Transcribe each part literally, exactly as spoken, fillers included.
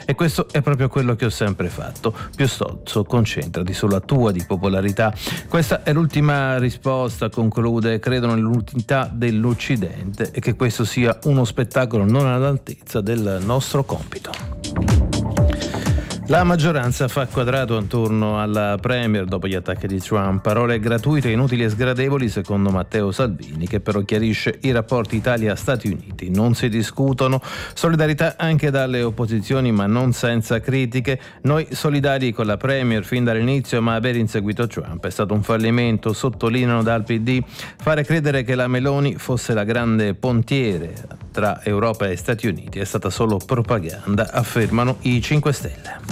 E questo è proprio quello che ho sempre fatto. Più stozzo, concentrati sulla tua di popolarità. Questa è l'ultima risposta, conclude. Credo nell'unità dell'Occidente e che questo sia uno spettacolo non all'altezza del nostro compito. La maggioranza fa quadrato attorno alla Premier dopo gli attacchi di Trump. Parole gratuite, inutili e sgradevoli secondo Matteo Salvini, che però chiarisce i rapporti Italia-Stati Uniti. Non si discutono. Solidarietà anche dalle opposizioni, ma non senza critiche. Noi solidari con la Premier fin dall'inizio, ma aver inseguito Trump è stato un fallimento, sottolineano dal P D. Fare credere che la Meloni fosse la grande pontiere tra Europa e Stati Uniti è stata solo propaganda, affermano i cinque Stelle.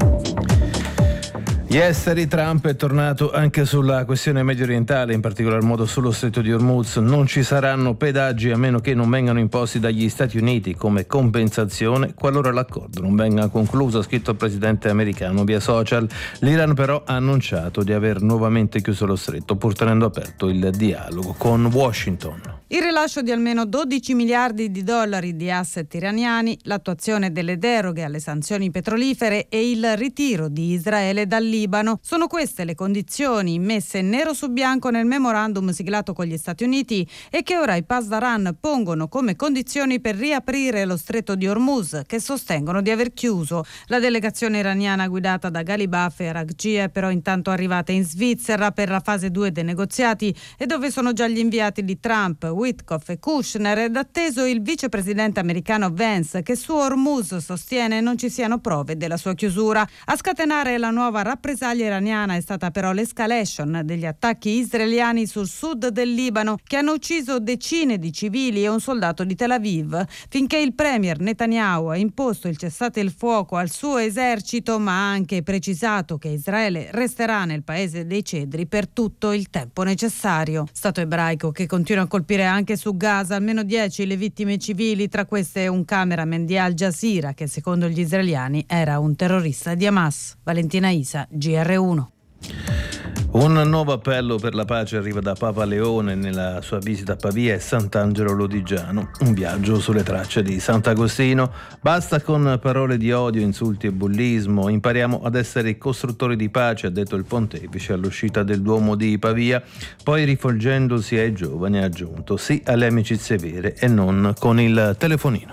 Gli esteri. Trump è tornato anche sulla questione medio orientale, in particolar modo sullo stretto di Hormuz. Non ci saranno pedaggi a meno che non vengano imposti dagli Stati Uniti come compensazione qualora l'accordo non venga concluso, ha scritto il presidente americano via social. L'Iran però ha annunciato di aver nuovamente chiuso lo stretto, pur tenendo aperto il dialogo con Washington. Il rilascio di almeno dodici miliardi di dollari di asset iraniani, l'attuazione delle deroghe alle sanzioni petrolifere e il ritiro di Israele dal Libano. Sono queste le condizioni messe nero su bianco nel memorandum siglato con gli Stati Uniti e che ora i Pasdaran pongono come condizioni per riaprire lo stretto di Hormuz, che sostengono di aver chiuso. La delegazione iraniana guidata da Ghalibaf e Araghchi è però intanto arrivata in Svizzera per la fase due dei negoziati e dove sono già gli inviati di Trump, Witkoff e Kushner, ed atteso il vicepresidente americano Vance, che su Hormuz sostiene non ci siano prove della sua chiusura. A scatenare la nuova rappresaglia iraniana è stata però l'escalation degli attacchi israeliani sul sud del Libano, che hanno ucciso decine di civili e un soldato di Tel Aviv, finché il premier Netanyahu ha imposto il cessate il fuoco al suo esercito, ma ha anche precisato che Israele resterà nel paese dei cedri per tutto il tempo necessario. Stato ebraico che continua a colpire anche su Gaza, almeno dieci le vittime civili, tra queste un cameraman di Al Jazeera che secondo gli israeliani era un terrorista di Hamas. Valentina Isa, G R uno. Un nuovo appello per la pace arriva da Papa Leone nella sua visita a Pavia e Sant'Angelo Lodigiano. Un viaggio sulle tracce di Sant'Agostino. Basta con parole di odio, insulti e bullismo. Impariamo ad essere costruttori di pace, ha detto il pontefice all'uscita del Duomo di Pavia. Poi, rivolgendosi ai giovani, ha aggiunto: sì alle amicizie vere e non con il telefonino.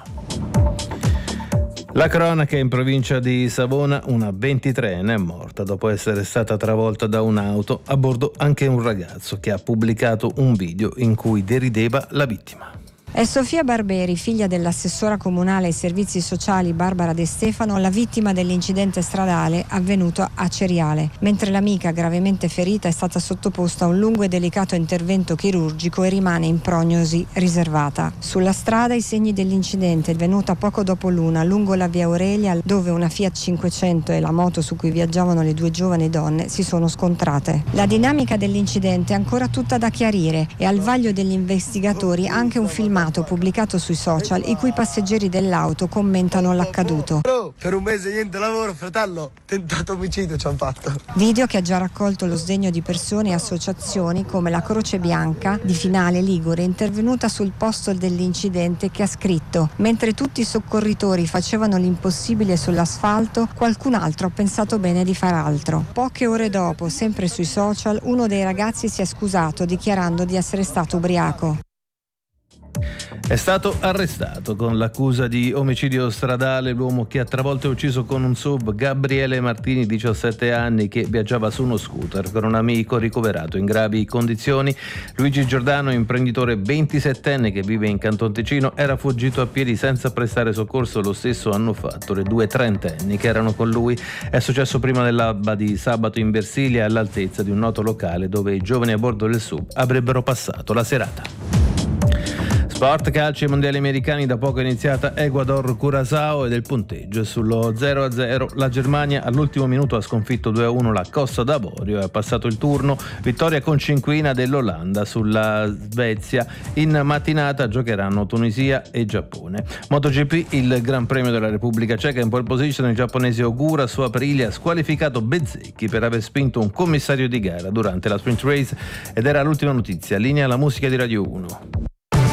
La cronaca in provincia di Savona, una ventitreenne è morta dopo essere stata travolta da un'auto, a bordo anche un ragazzo che ha pubblicato un video in cui derideva la vittima. È Sofia Barberi, figlia dell'assessora comunale ai servizi sociali Barbara De Stefano, la vittima dell'incidente stradale avvenuto a Ceriale, mentre l'amica gravemente ferita è stata sottoposta a un lungo e delicato intervento chirurgico e rimane in prognosi riservata. Sulla strada i segni dell'incidente, avvenuta poco dopo l'una lungo la via Aurelia, dove una Fiat cinquecento e la moto su cui viaggiavano le due giovani donne si sono scontrate. La dinamica dell'incidente è ancora tutta da chiarire e al vaglio degli investigatori anche un filmato pubblicato sui social i cui passeggeri dell'auto commentano l'accaduto. Per un mese niente lavoro, fratello, tentato omicidio ci hanno fatto. Video che ha già raccolto lo sdegno di persone e associazioni come la Croce Bianca di Finale Ligure, intervenuta sul posto dell'incidente, che ha scritto: mentre tutti i soccorritori facevano l'impossibile sull'asfalto, qualcun altro ha pensato bene di far altro. Poche ore dopo, sempre sui social, uno dei ragazzi si è scusato dichiarando di essere stato ubriaco. È stato arrestato con l'accusa di omicidio stradale l'uomo che ha travolto e ucciso con un S U V Gabriele Martini, diciassette anni, che viaggiava su uno scooter con un amico, ricoverato in gravi condizioni. Luigi Giordano, imprenditore ventisettenne che vive in Canton Ticino, era fuggito a piedi senza prestare soccorso. Lo stesso hanno fatto le due trentenni che erano con lui. È successo prima dell'alba di sabato in Versilia, all'altezza di un noto locale dove i giovani a bordo del S U V avrebbero passato la serata. Sport, calcio, i mondiali americani, da poco è iniziata Ecuador-Curaçao e del punteggio sullo zero a zero. La Germania all'ultimo minuto ha sconfitto due a uno la Costa d'Avorio e ha passato il turno. Vittoria con cinquina dell'Olanda sulla Svezia. In mattinata giocheranno Tunisia e Giappone. MotoGP, il Gran Premio della Repubblica Ceca, in pole position il giapponese Ogura su Aprilia ha squalificato Bezzecchi per aver spinto un commissario di gara durante la sprint race, ed era l'ultima notizia. Linea alla musica di Radio uno.